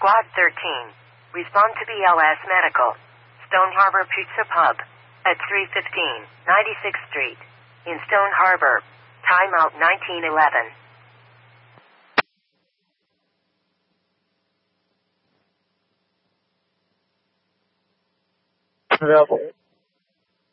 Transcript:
Squad 13. Respond to BLS Medical. Stone Harbor Pizza Pub. At 315 96th Street. In Stone Harbor. Timeout 1911. Available.